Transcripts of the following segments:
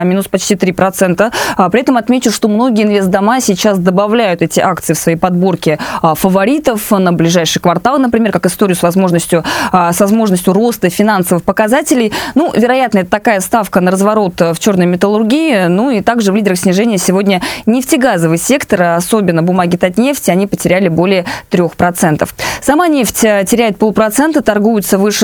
минус почти 3%. При этом отмечу, что многие инвестдома сейчас добавляют эти акции в свои подборки фаворитов на ближайший квартал, например, как историю с возможностью роста финансовых показателей. Ну, вероятно, это такая ставка на разворот в черной металлургии. Ну и также в лидерах снижения сегодня нефтегазовый сектор, особенно бумаги Татнефти, они потеряли более 3%. Сама нефть теряет 0,5%, торгуется выше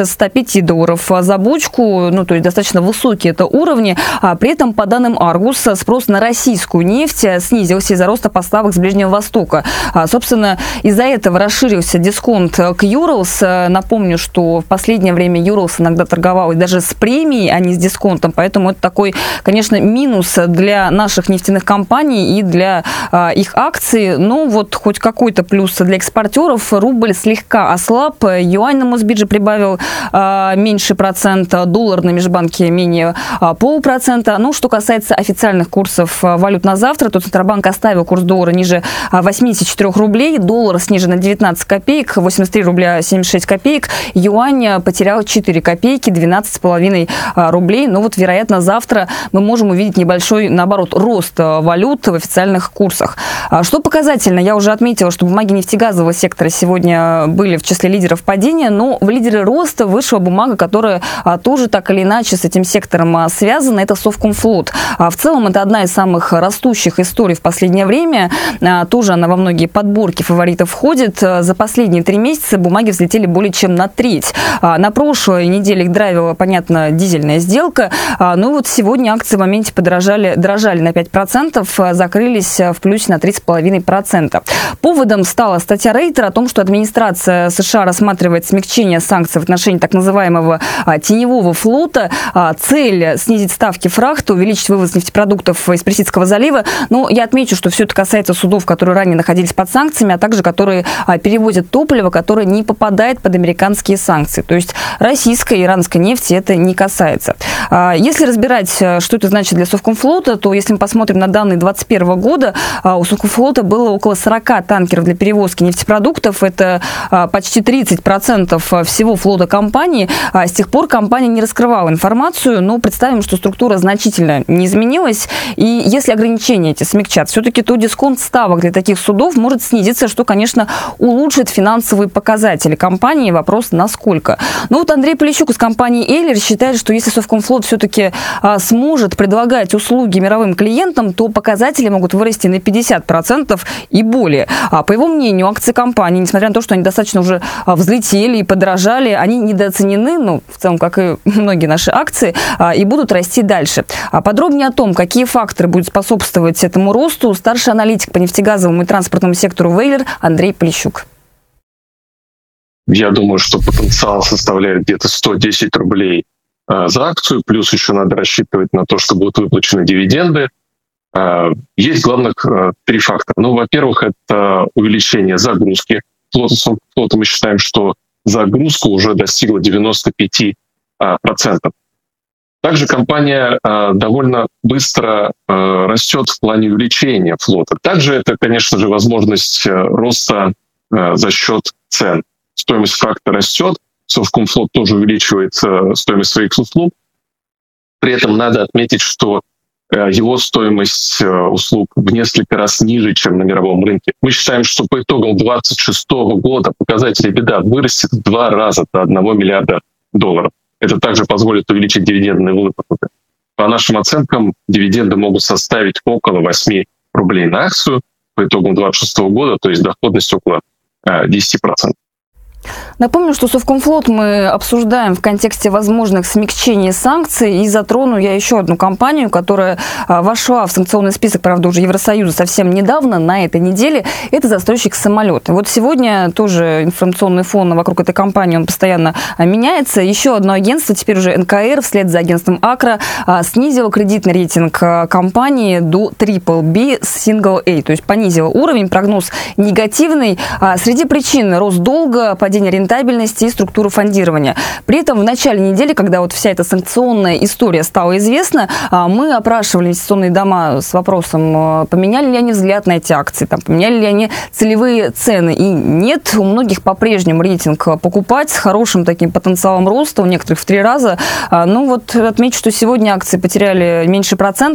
$105 за бочку, ну, то есть достаточно высокие это уровни. При этом, по данным Аргус, спрос на российскую нефть снизился из-за роста поставок с Ближнего Востока. Собственно, из-за этого расширился дисконт к Юралс. Напомню, что в последнее время Юралс иногда торговалась даже с премией, а не с дисконтом. Поэтому это такой, конечно, минус для наших нефтяных компаний и для их акций. Но вот хоть какой-то плюс для экспортеров. Рубль слегка ослаб. Юань на Мосбирже прибавил меньше процента. Доллар на межбанке менее 0,5%. Ну, что касается официальных курсов валют на завтра, то Центробанк оставил курс доллара ниже 84 рублей, доллар снижен на 19 копеек, 83 рубля 76 копеек, юань потерял 4 копейки, 12,5 рублей. Но вот, вероятно, завтра мы можем увидеть небольшой, наоборот, рост валют в официальных курсах. Что показательно, я уже отметила, что бумаги нефтегазового сектора сегодня были в числе лидеров падения, но в лидеры роста вышла бумага, которая тоже так или иначе с этим сектором связана, это Совкомфлот. В целом, это одна из самых растущих историй в последнее время. Тоже она во многие подборки фаворитов входит. За последние 3 месяца бумаги взлетели более чем на треть. На прошлой неделе их драйвила, понятно, дизельная сделка. Ну и вот сегодня акции в моменте дрожали на 5%, закрылись в плюсе на 3,5%. Поводом стала статья Рейтера о том, что администрация США рассматривает смягчение санкций в отношении так называемого теневого флота. Цель снизить ставки фрахта, увеличить вывоз нефтепродуктов из Персидского залива. Но я отмечу, что все это касается судов, которые ранее находились под санкциями, а также которые перевозят топливо, которое не попадает под американские санкции. То есть российской и иранской нефти это не касается. Если разбирать, что это значит для Совкомфлота, то если мы посмотрим на данные 2021 года, у Совкомфлота было около 40 танкеров для перевозки нефтепродуктов. Это почти 30% всего флота компании. С тех пор компания не раскрывала информацию, но представим, что структура значительно не изменилась. И если ограничения эти смягчат, все-таки то дисконт ставок для таких судов может снизиться, что, конечно, улучшит финансовые показатели компании. Вопрос, насколько. Но вот Андрей Полищук из компании «Эйлер» считает, что если Совкомфлот все-таки сможет предлагать услуги мировым клиентам, то показатели могут вырасти на 50% и более. По его мнению, акции компании, несмотря на то, что они достаточно уже взлетели и подорожали, они недооценены, ну, в целом, как и многие наши акции, и будут расти дальше. Подробнее о том, какие факторы будут способствовать этому росту, старший аналитик по нефтегазовому и транспортному сектору в «Эйлер» Андрей Полищук. Я думаю, что потенциал составляет где-то 110 рублей за акцию, плюс еще надо рассчитывать на то, что будут выплачены дивиденды. Есть главных 3 фактора. Ну, во-первых, это увеличение загрузки флота. Мы считаем, что загрузка уже достигла 95%. Также компания довольно быстро растет в плане увеличения флота. Также это, конечно же, возможность роста за счет цен. Стоимость фрахта растет, Совкомфлот тоже увеличивает стоимость своих услуг. При этом надо отметить, что его стоимость услуг в несколько раз ниже, чем на мировом рынке. Мы считаем, что по итогам 2026 года показатель EBITDA вырастет в 2 раза до $1 миллиарда. Это также позволит увеличить дивидендные выплаты. По нашим оценкам, дивиденды могут составить около 8 рублей на акцию по итогам 2026 года, то есть доходность около 10%. Напомню, что Совкомфлот мы обсуждаем в контексте возможных смягчений санкций, и затрону я еще одну компанию, которая вошла в санкционный список, правда, уже Евросоюза совсем недавно, на этой неделе. Это застройщик самолета. Вот сегодня тоже информационный фон вокруг этой компании, он постоянно меняется. Еще одно агентство, теперь уже НКР, вслед за агентством Акра, снизило кредитный рейтинг компании до BBB с Single A, то есть понизило уровень, прогноз негативный. Среди причин рост долга, падение происхождение рентабельности и структуру фондирования. При этом в начале недели, когда вот вся эта санкционная история стала известна, мы опрашивали инвестиционные дома с вопросом, поменяли ли они взгляд на эти акции, там, поменяли ли они целевые цены. И нет, у многих по-прежнему рейтинг покупать с хорошим таким потенциалом роста, у некоторых в 3 раза. Ну вот отмечу, что сегодня акции потеряли меньше 1%,